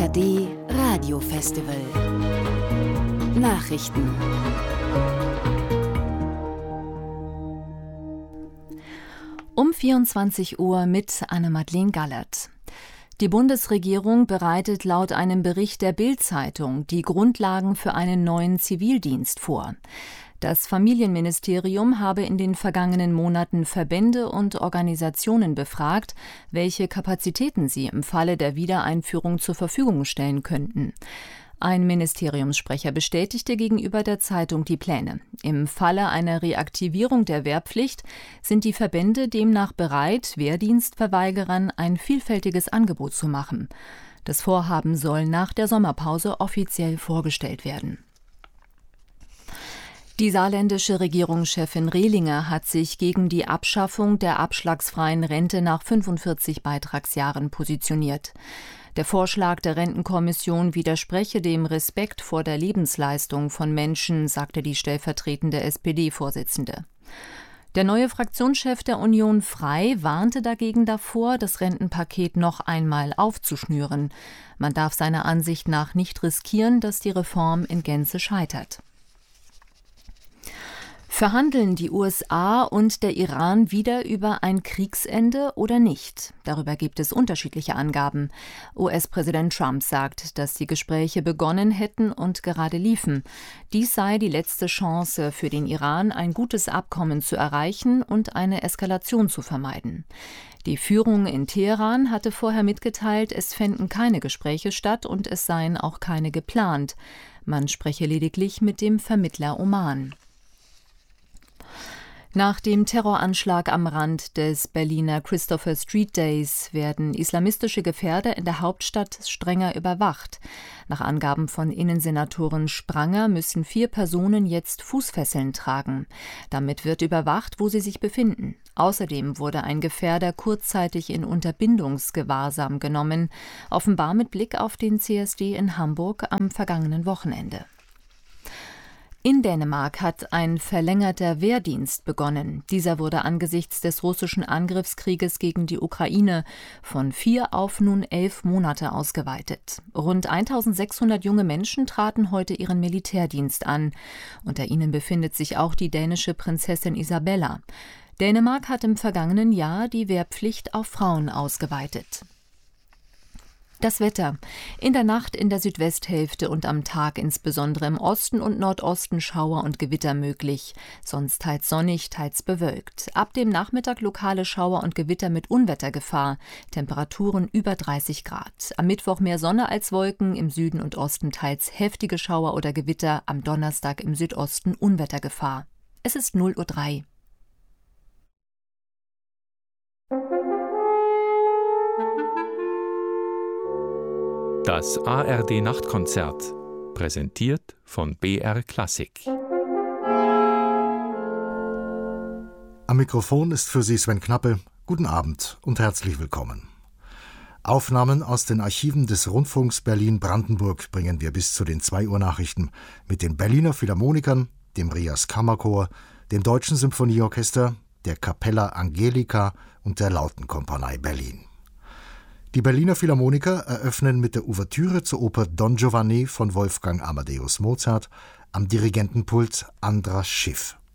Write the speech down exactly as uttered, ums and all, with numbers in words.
D Radiofestival. Nachrichten. Um vierundzwanzig Uhr mit Anne-Madeleine Gallert. Die Bundesregierung bereitet laut einem Bericht der Bild-Zeitung die Grundlagen für einen neuen Zivildienst vor. Das Familienministerium habe in den vergangenen Monaten Verbände und Organisationen befragt, welche Kapazitäten sie im Falle der Wiedereinführung zur Verfügung stellen könnten. Ein Ministeriumssprecher bestätigte gegenüber der Zeitung die Pläne. Im Falle einer Reaktivierung der Wehrpflicht sind die Verbände demnach bereit, Wehrdienstverweigerern ein vielfältiges Angebot zu machen. Das Vorhaben soll nach der Sommerpause offiziell vorgestellt werden. Die saarländische Regierungschefin Rehlinger hat sich gegen die Abschaffung der abschlagsfreien Rente nach fünfundvierzig Beitragsjahren positioniert. Der Vorschlag der Rentenkommission widerspreche dem Respekt vor der Lebensleistung von Menschen, sagte die stellvertretende S P D-Vorsitzende. Der neue Fraktionschef der Union Frei warnte dagegen davor, das Rentenpaket noch einmal aufzuschnüren. Man darf seiner Ansicht nach nicht riskieren, dass die Reform in Gänze scheitert. Verhandeln die U S A und der Iran wieder über ein Kriegsende oder nicht? Darüber gibt es unterschiedliche Angaben. U S-Präsident Trump sagt, dass die Gespräche begonnen hätten und gerade liefen. Dies sei die letzte Chance für den Iran, ein gutes Abkommen zu erreichen und eine Eskalation zu vermeiden. Die Führung in Teheran hatte vorher mitgeteilt, es fänden keine Gespräche statt und es seien auch keine geplant. Man spreche lediglich mit dem Vermittler Oman. Nach dem Terroranschlag am Rand des Berliner Christopher Street Days werden islamistische Gefährder in der Hauptstadt strenger überwacht. Nach Angaben von Innensenatorin Spranger müssen vier Personen jetzt Fußfesseln tragen. Damit wird überwacht, wo sie sich befinden. Außerdem wurde ein Gefährder kurzzeitig in Unterbindungsgewahrsam genommen, offenbar mit Blick auf den C S D in Hamburg am vergangenen Wochenende. In Dänemark hat ein verlängerter Wehrdienst begonnen. Dieser wurde angesichts des russischen Angriffskrieges gegen die Ukraine von vier auf nun elf Monate ausgeweitet. Rund eintausendsechshundert junge Menschen traten heute ihren Militärdienst an. Unter ihnen befindet sich auch die dänische Prinzessin Isabella. Dänemark hat im vergangenen Jahr die Wehrpflicht auf Frauen ausgeweitet. Das Wetter. In der Nacht in der Südwesthälfte und am Tag insbesondere im Osten und Nordosten Schauer und Gewitter möglich. Sonst teils sonnig, teils bewölkt. Ab dem Nachmittag lokale Schauer und Gewitter mit Unwettergefahr. Temperaturen über dreißig Grad. Am Mittwoch mehr Sonne als Wolken, im Süden und Osten teils heftige Schauer oder Gewitter. Am Donnerstag im Südosten Unwettergefahr. Es ist null Uhr drei. Das A R D-Nachtkonzert, präsentiert von B R Klassik. Am Mikrofon ist für Sie Sven Knappe. Guten Abend und herzlich willkommen. Aufnahmen aus den Archiven des Rundfunks Berlin-Brandenburg bringen wir bis zu den zwei Uhr Nachrichten mit den Berliner Philharmonikern, dem Rias Kammerchor, dem Deutschen Symphonieorchester, der Capella Angelica und der Lautenkompanie Berlin. Die Berliner Philharmoniker eröffnen mit der Ouvertüre zur Oper Don Giovanni von Wolfgang Amadeus Mozart am Dirigentenpult Andras Schiff.